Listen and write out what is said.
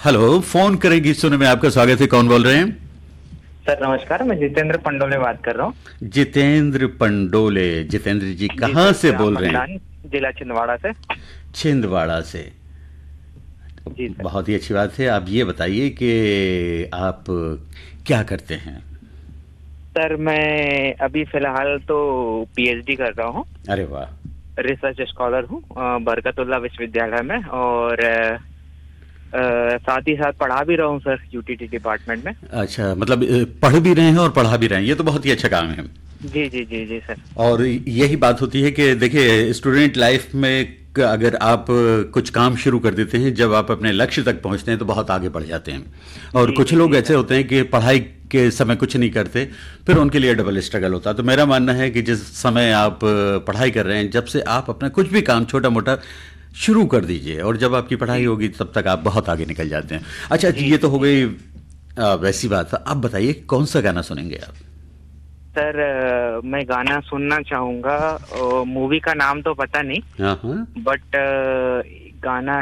Hello, phone करेंगी सुने में आपका स्वागत है। कौन बोल रहे हैं? सर नमस्कार, मैं जितेंद्र पंडोले बात कर रहा हूँ। जितेंद्र पंडोले। जितेंद्र जी जी कहाँ सर, से ग्राम बोल रहे हैं? मकलान, जिला छिंदवाड़ा से। छिंदवाड़ा से। जी सर। बहुत ही अच्छी बात है। आप ये बताइए कि आप क्या करते हैं? सर मैं अभी फिलहाल तो पीएचडी कर रहा हूँ। अरे वाह। रिसर्च स्कॉलर हूँ बरकतुल्लाह विश्वविद्यालय में, और साथ ही साथ पढ़ा भी रहा हूँ सर, यूटीटी डिपार्टमेंट में। अच्छा, मतलब पढ़ भी रहे हैं और पढ़ा भी रहे हैं, ये तो बहुत ही अच्छा काम है। जी जी जी जी सर। और यही बात होती है कि देखिए, स्टूडेंट लाइफ में अगर आप कुछ काम शुरू कर देते हैं, जब आप अपने लक्ष्य तक पहुंचते हैं तो बहुत आगे बढ़ जाते हैं। और जी कुछ जी लोग जी ऐसे सर। होते हैं कि पढ़ाई के समय कुछ नहीं करते, फिर उनके लिए डबल स्ट्रगल होता है। तो मेरा मानना है कि जिस समय आप पढ़ाई कर रहे हैं, जब से आप अपना कुछ भी काम छोटा मोटा शुरू कर दीजिए, और जब आपकी पढ़ाई जी होगी तब तक आप बहुत आगे निकल जाते हैं। अच्छा जी, जी ये तो जी हो जी गई सर। वैसी बात। आप बताइए कौन सा गाना सुनेंगे आप? सर मैं गाना सुनना चाहूँगा। मूवी का नाम तो पता नहीं, हाँ हाँ। बट गाना